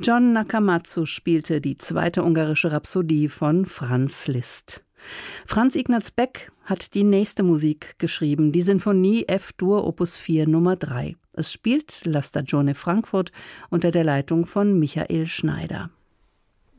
John Nakamatsu spielte die zweite ungarische Rhapsodie von Franz Liszt. Franz Ignaz Beck hat die nächste Musik geschrieben, die Sinfonie F-Dur Opus 4 Nummer 3. Es spielt La Stagione Frankfurt unter der Leitung von Michael Schneider.